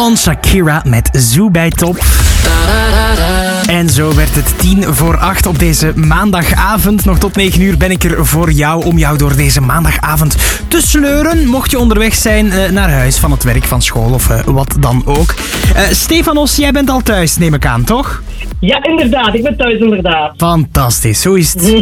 On Shakira met Zoo bij Top. En zo werd het 7:50 op deze maandagavond. Nog tot 9 uur ben ik er voor jou om jou door deze maandagavond te sleuren. Mocht je onderweg zijn naar huis van het werk, van school of wat dan ook. Stefanos, jij bent al thuis, neem ik aan, toch? Ja, inderdaad. Ik ben thuis, inderdaad. Fantastisch, zo is het.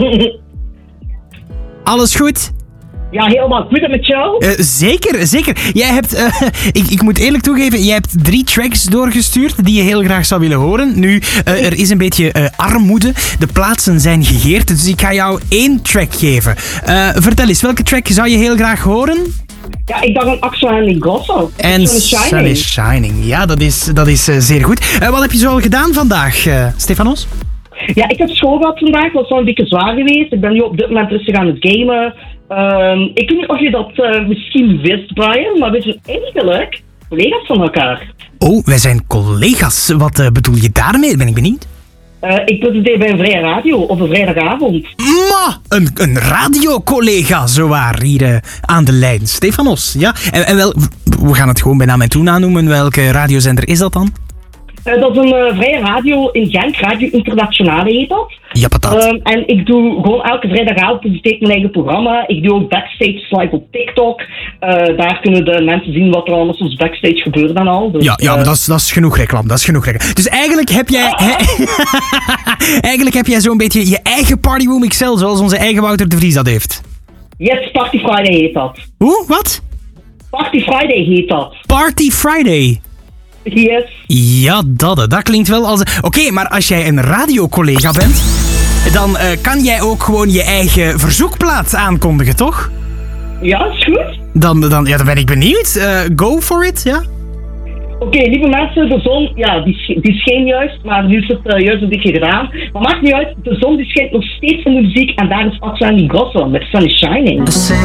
Alles goed? Ja, helemaal goed. En met jou? Zeker. Jij hebt, ik moet eerlijk toegeven, jij hebt 3 tracks doorgestuurd die je heel graag zou willen horen. Nu, er is een beetje armoede. De plaatsen zijn gegeerd, dus ik ga jou 1 track geven. Vertel eens, welke track zou je heel graag horen? Ja, ik dacht aan Axel en Ingrosso. En Sun is Shining. Ja, dat is zeer goed. Wat heb je zo al gedaan vandaag, Stefanos? Ja, ik heb school gehad vandaag. Het was wel een beetje zwaar geweest. Ik ben nu op dit moment rustig aan het gamen. Ik weet niet of je dat misschien wist, Brian, maar we zijn eigenlijk collega's van elkaar. Oh, wij zijn collega's. Wat bedoel je daarmee? Ben ik benieuwd. Ik presenteer bij een vrije radio op een vrijdagavond. Ma, een radiocollega zowaar hier aan de lijn. Stefanos, ja. En we gaan het gewoon bij naam en toenaam noemen. Welke radiozender is dat dan? Dat is een vrije radio in Genk, Radio Internationale heet dat. Ja, patat. En ik doe gewoon elke vrijdagavond mijn eigen programma. Ik doe ook backstage live op TikTok. Daar kunnen de mensen zien wat er allemaal soms backstage gebeurt en al. Dus, ja, maar dat is genoeg reclame. Dus eigenlijk heb jij... eigenlijk heb jij zo'n beetje je eigen Partyroom XL, zoals onze eigen Wouter de Vries dat heeft. Yes, Party Friday heet dat. Hoe? Wat? Party Friday heet dat. Party Friday? Yes. Ja, dat klinkt wel als... Oké, maar als jij een radiocollega bent, dan kan jij ook gewoon je eigen verzoekplaat aankondigen, toch? Ja, is goed. Dan ben ik benieuwd. Go for it, ja? Oké, lieve mensen, de zon, ja, die scheen juist, maar nu is het juist een beetje gedaan. Maar maakt niet uit, de zon die schijnt nog steeds in de muziek en daar is Axel en Ingrosso met Sun is Shining.